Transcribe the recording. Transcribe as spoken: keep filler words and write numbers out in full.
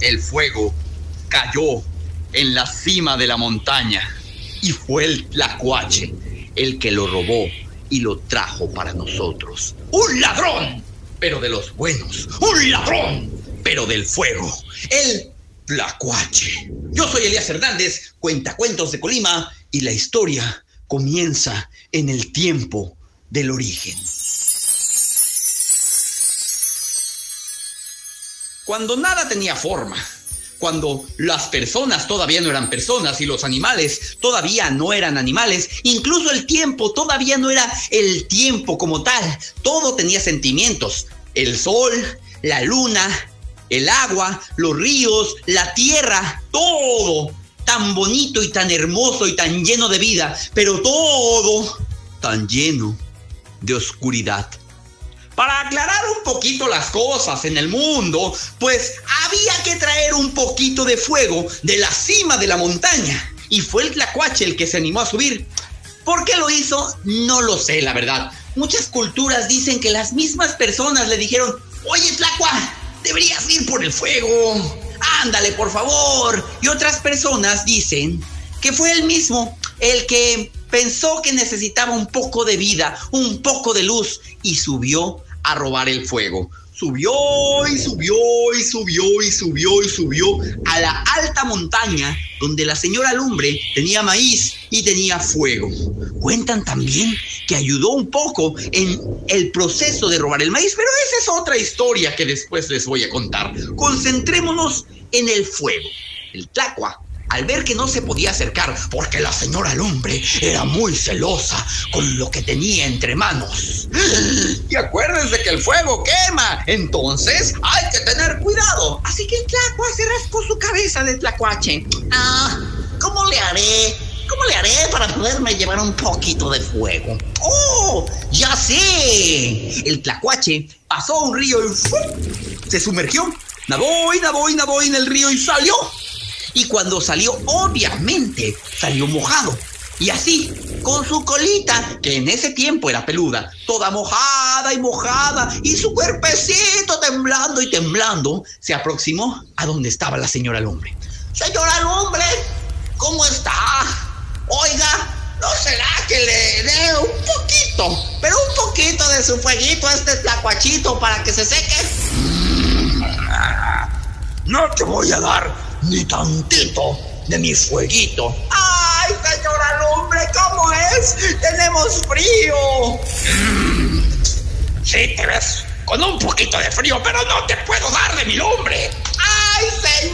El fuego cayó en la cima de la montaña y fue el tlacuache el que lo robó y lo trajo para nosotros. ¡Un ladrón! Pero de los buenos. ¡Un ladrón! Pero del fuego. El tlacuache. Yo soy Elías Hernández, cuentacuentos de Colima, y la historia comienza en el tiempo del origen. Cuando nada tenía forma, cuando las personas todavía no eran personas y los animales todavía no eran animales, incluso el tiempo todavía no era el tiempo como tal, todo tenía sentimientos. El sol, la luna, el agua, los ríos, la tierra, todo tan bonito y tan hermoso y tan lleno de vida, pero todo tan lleno de oscuridad. Para aclarar un poquito las cosas en el mundo, pues había que traer un poquito de fuego de la cima de la montaña. Y fue el tlacuache el que se animó a subir. ¿Por qué lo hizo? No lo sé, la verdad. Muchas culturas dicen que las mismas personas le dijeron: oye, tlacua, deberías ir por el fuego. Ándale, por favor. Y otras personas dicen que fue él mismo el que pensó que necesitaba un poco de vida, un poco de luz, y subió a robar el fuego. Subió y subió y subió y subió y subió a la alta montaña donde la señora Lumbre tenía maíz y tenía fuego. Cuentan también que ayudó un poco en el proceso de robar el maíz, pero esa es otra historia que después les voy a contar. Concentrémonos en el fuego. El tlacua, al ver que no se podía acercar porque la señora Lumbre era muy celosa con lo que tenía entre manos. Y acuérdense que el fuego quema, entonces hay que tener cuidado. Así que el tlacua se raspó su cabeza de tlacuache. Ah, ¿cómo le haré? ¿Cómo le haré para poderme llevar un poquito de fuego? ¡Oh, ya sé! El tlacuache pasó a un río y ¡fum! Se sumergió. Nadó y nadó y nadó en el río y salió. Y cuando salió, obviamente, salió mojado. Y así, con su colita, que en ese tiempo era peluda, toda mojada y mojada, y su cuerpecito temblando y temblando, se aproximó a donde estaba la señora Lumbre. Señora Lumbre, ¿cómo está? Oiga, ¿no será que le dé un poquito, pero un poquito de su fueguito a este tlacuachito para que se seque? No te voy a dar ni tantito de mi fueguito. ¡Ay, señora Lumbre! ¿Cómo es? ¡Tenemos frío! Mm, sí, te ves con un poquito de frío, pero no te puedo dar de mi lumbre.